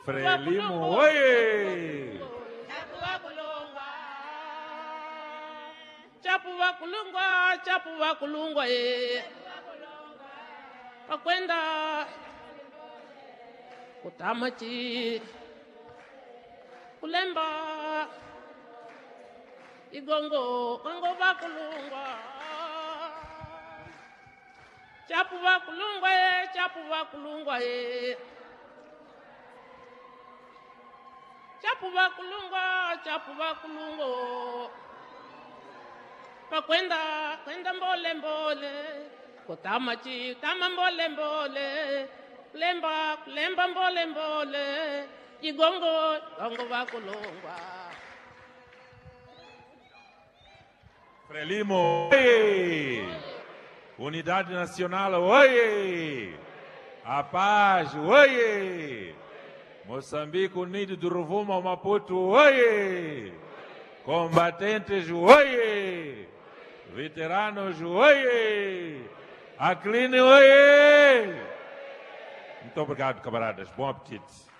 Frelimo, oye! Chapu wakulungwa pakwenda kutamachi kulemba igongo wakulungwa chapu wakulungwa pakwenda mbole kutamachi tama mbole kulemba mbole igongo wakulungwa. Frelimo, oye! Unidade Nacional, oye! A paz, oye! Moçambique unido do Rovuma ao Maputo, oye! Combatentes, oye! Veteranos, oye! Acline, oye! Muito obrigado, camaradas. Bom apetite.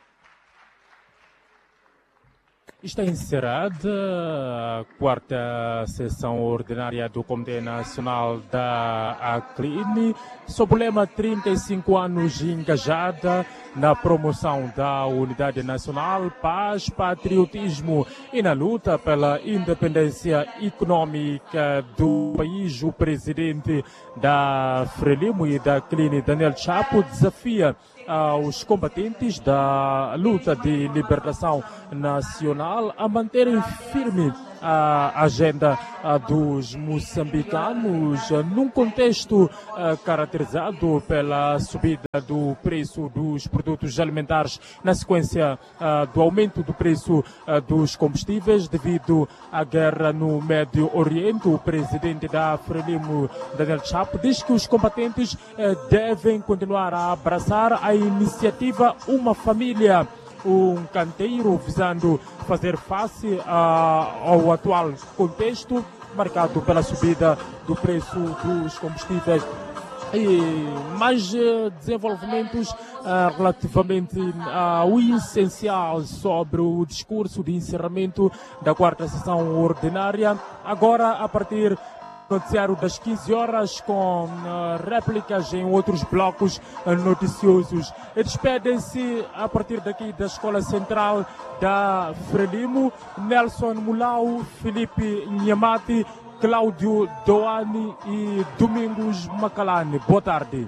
Está encerrada a quarta sessão ordinária do Comitê Nacional da Acline, sob o lema 35 anos engajada na promoção da unidade nacional, paz, patriotismo e na luta pela independência econômica do país. O presidente da Frelimo e da Acline, Daniel Chapo, desafia aos combatentes da luta de libertação nacional a manterem firme a agenda dos moçambicanos num contexto caracterizado pela subida do preço dos produtos alimentares na sequência do aumento do preço dos combustíveis devido à guerra no Médio Oriente. O presidente da Frelimo, Daniel Chapo, diz que os combatentes devem continuar a abraçar a iniciativa Uma Família, um canteiro visando fazer face ao atual contexto marcado pela subida do preço dos combustíveis. E mais desenvolvimentos relativamente ao essencial sobre o discurso de encerramento da quarta sessão ordinária, agora a partir noticiário das 15 horas com réplicas em outros blocos noticiosos. E despedem-se a partir daqui da Escola Central da Frelimo, Nelson Mulau, Felipe Nhemati, Cláudio Doani e Domingos Macalane. Boa tarde.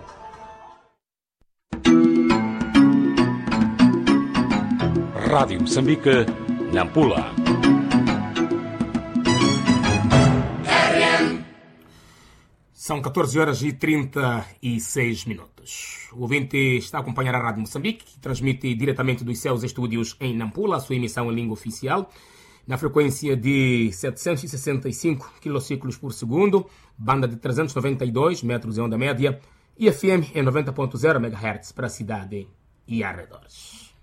Rádio Moçambique, Nampula. São 14 horas e 36 minutos. O ouvinte está a acompanhar a Rádio Moçambique, que transmite diretamente dos seus estúdios em Nampula, a sua emissão em língua oficial, na frequência de 765 km por segundo, banda de 392 metros em onda média e FM em 90.0 MHz para a cidade e arredores.